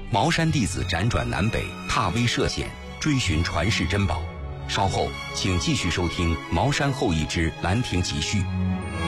茅山弟子辗转南北，踏危涉险，追寻传世珍宝。稍后请继续收听《茅山后裔之兰亭集序》。